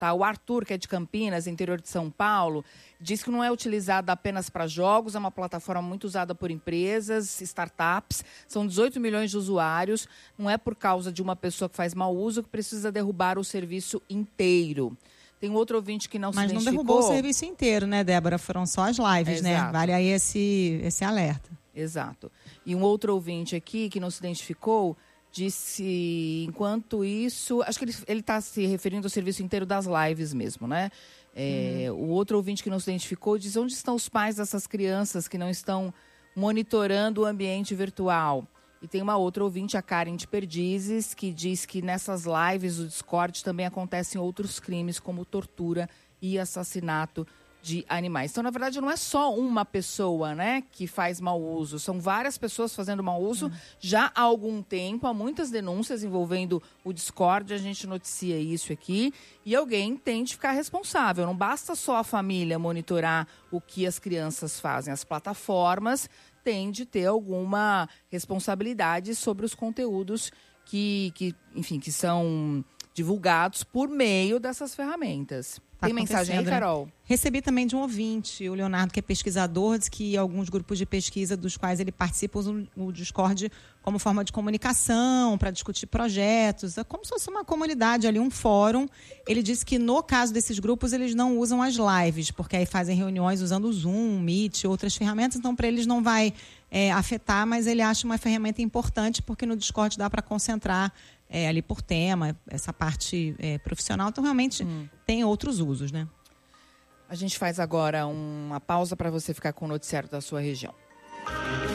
Tá? O Arthur, que é de Campinas, interior de São Paulo, diz que não é utilizada apenas para jogos, é uma plataforma muito usada por empresas, startups, são 18 milhões de usuários, não é por causa de uma pessoa que faz mau uso que precisa derrubar o serviço inteiro. Tem outro ouvinte que não se identificou. Mas não derrubou o serviço inteiro, né, Débora? Foram só as lives, né? Vale aí esse alerta. Exato. E um outro ouvinte aqui que não se identificou disse, enquanto isso... Acho que ele está se referindo ao serviço inteiro das lives mesmo, né? O outro ouvinte que não se identificou diz, onde estão os pais dessas crianças que não estão monitorando o ambiente virtual? E tem uma outra ouvinte, a Karen de Perdizes, que diz que nessas lives do Discord também acontecem outros crimes, como tortura e assassinato de animais. Então, na verdade, não é só uma pessoa, né, que faz mau uso. São várias pessoas fazendo mau uso já há algum tempo. Há muitas denúncias envolvendo o Discord. A gente noticia isso aqui. E alguém tem de ficar responsável. Não basta só a família monitorar o que as crianças fazem. As plataformas têm de ter alguma responsabilidade sobre os conteúdos que são divulgados por meio dessas ferramentas. Tem mensagem aí, Carol? Recebi também de um ouvinte, o Leonardo, que é pesquisador, diz que alguns grupos de pesquisa dos quais ele participa usam o Discord como forma de comunicação, para discutir projetos, é como se fosse uma comunidade ali, um fórum. Ele disse que no caso desses grupos eles não usam as lives, porque aí fazem reuniões usando o Zoom, Meet, outras ferramentas, então para eles não vai afetar, mas ele acha uma ferramenta importante porque no Discord dá para concentrar ali por tema, essa parte profissional. Então, realmente, tem outros usos, né? A gente faz agora uma pausa para você ficar com o noticiário da sua região.